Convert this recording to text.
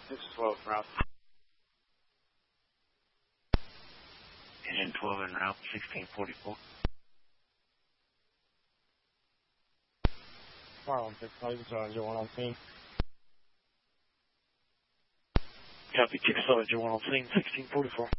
612 route. Engine 12 en route, 1644. Fire 6 Engine 1 on scene. Copy, 6 Engine 1 on scene, 1644.